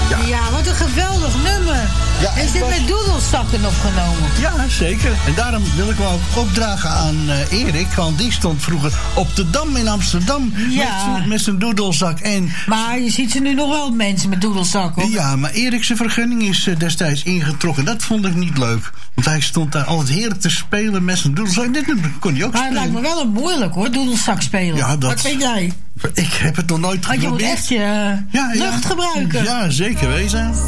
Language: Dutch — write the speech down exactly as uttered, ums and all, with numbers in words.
Ja, ja wat een geweldig nummer. Ja, Is dit was... met doedelzakken opgenomen? Ja, zeker. En daarom wil ik wel ook opdragen aan uh, Erik. Want die stond vroeger op de Dam in Amsterdam. Ja. Met, met zijn doedelzak. En... Maar je ziet ze nu nog wel, mensen met doedelzakken. Hoor. Ja, maar Erik zijn vergunning is uh, destijds ingetrokken. Dat vond ik niet leuk. Want hij stond daar altijd heerlijk te spelen met zijn doedelzak. Dit nummer kon hij ook maar spelen. het lijkt me wel een moeilijk hoor, doedelzak spelen. Ja, dat... Wat vind jij? Ik heb het nog nooit Want geprobeerd. je moet echt je uh, ja, ja. lucht gebruiken. Ja, zeker wezen.